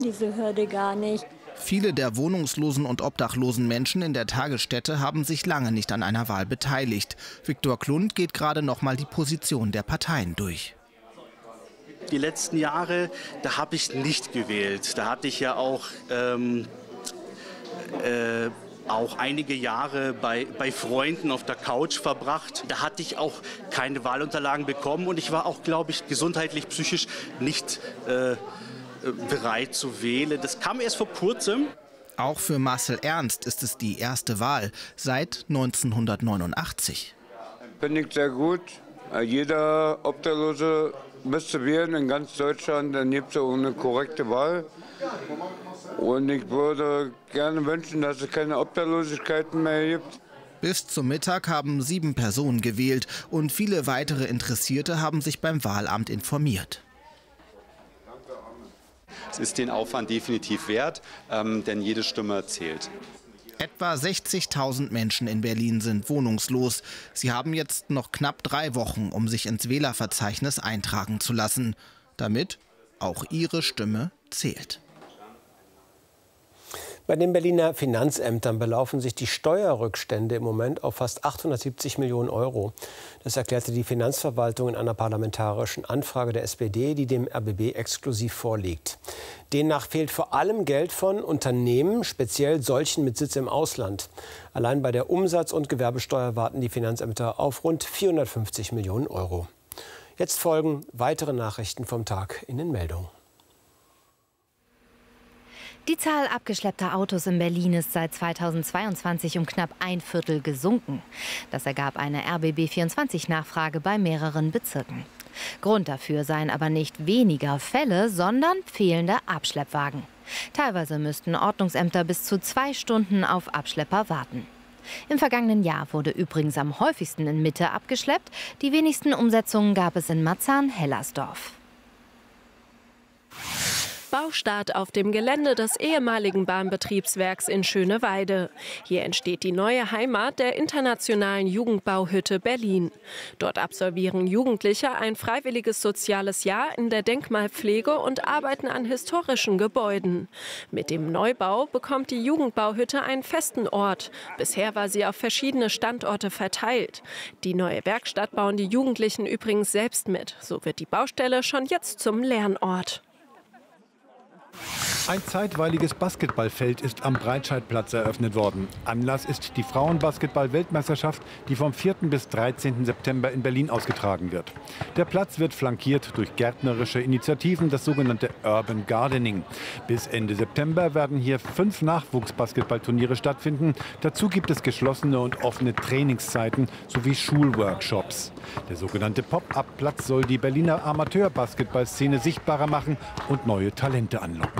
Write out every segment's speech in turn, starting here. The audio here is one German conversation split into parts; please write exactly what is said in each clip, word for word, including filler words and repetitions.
diese Hürde gar nicht. Viele der wohnungslosen und obdachlosen Menschen in der Tagesstätte haben sich lange nicht an einer Wahl beteiligt. Viktor Klund geht gerade noch mal die Position der Parteien durch. Die letzten Jahre, da habe ich nicht gewählt. Da hatte ich ja auch, ähm, äh, auch einige Jahre bei, bei Freunden auf der Couch verbracht. Da hatte ich auch keine Wahlunterlagen bekommen und ich war auch, glaube ich, gesundheitlich, psychisch nicht äh, bereit zu wählen. Das kam erst vor kurzem. Auch für Marcel Ernst ist es die erste Wahl seit neunzehnhundertneunundachtzig. Finde ich sehr gut. Jeder Obdachlose müsste wählen in ganz Deutschland, dann gibt es auch eine korrekte Wahl. Und ich würde gerne wünschen, dass es keine Obdachlosigkeiten mehr gibt. Bis zum Mittag haben sieben Personen gewählt und viele weitere Interessierte haben sich beim Wahlamt informiert. Es ist den Aufwand definitiv wert, ähm, denn jede Stimme zählt. Etwa sechzigtausend Menschen in Berlin sind wohnungslos. Sie haben jetzt noch knapp drei Wochen, um sich ins Wählerverzeichnis eintragen zu lassen, damit auch ihre Stimme zählt. Bei den Berliner Finanzämtern belaufen sich die Steuerrückstände im Moment auf fast achthundertsiebzig Millionen Euro. Das erklärte die Finanzverwaltung in einer parlamentarischen Anfrage der S P D, die dem R B B exklusiv vorliegt. Demnach fehlt vor allem Geld von Unternehmen, speziell solchen mit Sitz im Ausland. Allein bei der Umsatz- und Gewerbesteuer warten die Finanzämter auf rund vierhundertfünfzig Millionen Euro. Jetzt folgen weitere Nachrichten vom Tag in den Meldungen. Die Zahl abgeschleppter Autos in Berlin ist seit zweitausendzweiundzwanzig um knapp ein Viertel gesunken. Das ergab eine R B B vierundzwanzig-Nachfrage bei mehreren Bezirken. Grund dafür seien aber nicht weniger Fälle, sondern fehlende Abschleppwagen. Teilweise müssten Ordnungsämter bis zu zwei Stunden auf Abschlepper warten. Im vergangenen Jahr wurde übrigens am häufigsten in Mitte abgeschleppt. Die wenigsten Umsetzungen gab es in Marzahn-Hellersdorf. Baustart auf dem Gelände des ehemaligen Bahnbetriebswerks in Schöneweide. Hier entsteht die neue Heimat der Internationalen Jugendbauhütte Berlin. Dort absolvieren Jugendliche ein freiwilliges soziales Jahr in der Denkmalpflege und arbeiten an historischen Gebäuden. Mit dem Neubau bekommt die Jugendbauhütte einen festen Ort. Bisher war sie auf verschiedene Standorte verteilt. Die neue Werkstatt bauen die Jugendlichen übrigens selbst mit. So wird die Baustelle schon jetzt zum Lernort. Ein zeitweiliges Basketballfeld ist am Breitscheidplatz eröffnet worden. Anlass ist die Frauenbasketball-Weltmeisterschaft, die vom vierten bis dreizehnten September in Berlin ausgetragen wird. Der Platz wird flankiert durch gärtnerische Initiativen, das sogenannte Urban Gardening. Bis Ende September werden hier fünf Nachwuchsbasketballturniere stattfinden. Dazu gibt es geschlossene und offene Trainingszeiten sowie Schulworkshops. Der sogenannte Pop-up-Platz soll die Berliner Amateurbasketballszene sichtbarer machen und neue Talente anlocken.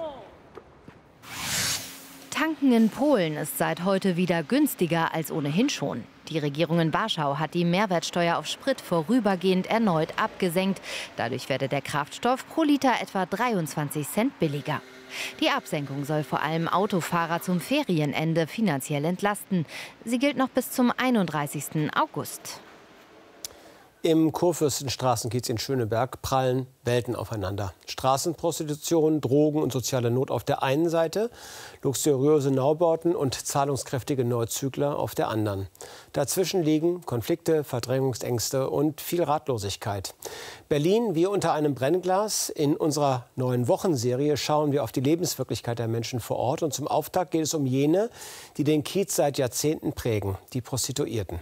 Tanken in Polen ist seit heute wieder günstiger als ohnehin schon. Die Regierung in Warschau hat die Mehrwertsteuer auf Sprit vorübergehend erneut abgesenkt. Dadurch werde der Kraftstoff pro Liter etwa dreiundzwanzig Cent billiger. Die Absenkung soll vor allem Autofahrer zum Ferienende finanziell entlasten. Sie gilt noch bis zum einunddreißigsten August. Im Kurfürstenstraßenkiez in Schöneberg prallen Welten aufeinander. Straßenprostitution, Drogen und soziale Not auf der einen Seite, luxuriöse Neubauten und zahlungskräftige Neuzügler auf der anderen. Dazwischen liegen Konflikte, Verdrängungsängste und viel Ratlosigkeit. Berlin wie unter einem Brennglas. In unserer neuen Wochenserie schauen wir auf die Lebenswirklichkeit der Menschen vor Ort. Und zum Auftakt geht es um jene, die den Kiez seit Jahrzehnten prägen, die Prostituierten.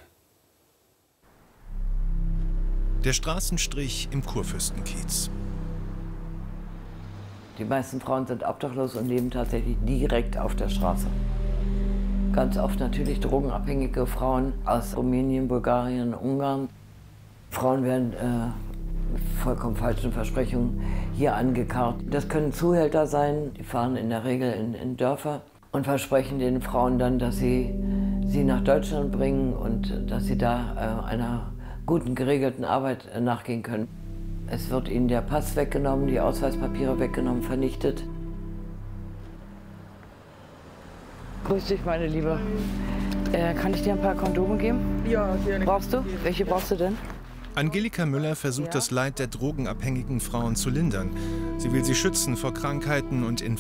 Der Straßenstrich im Kurfürstenkiez. Die meisten Frauen sind obdachlos und leben tatsächlich direkt auf der Straße. Ganz oft natürlich drogenabhängige Frauen aus Rumänien, Bulgarien, Ungarn. Frauen werden äh, vollkommen falschen Versprechungen hier angekarrt. Das können Zuhälter sein, die fahren in der Regel in, in Dörfer und versprechen den Frauen dann, dass sie sie nach Deutschland bringen und dass sie da äh, einer guten, geregelten Arbeit nachgehen können. Es wird ihnen der Pass weggenommen, die Ausweispapiere weggenommen, vernichtet. Grüß dich, meine Liebe. Äh, kann ich dir ein paar Kondome geben? Ja, gerne. Brauchst du? Welche brauchst du denn? Angelika Müller versucht, das Leid der drogenabhängigen Frauen zu lindern. Sie will sie schützen vor Krankheiten und Infektionen.